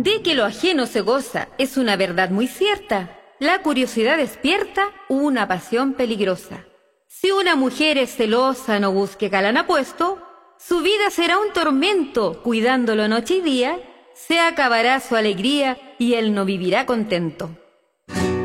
De que lo ajeno se goza es una verdad muy cierta. La curiosidad despierta una pasión peligrosa. Si una mujer es celosa, no busque galán apuesto, su vida será un tormento, cuidándolo noche y día, se acabará su alegría y él no vivirá contento.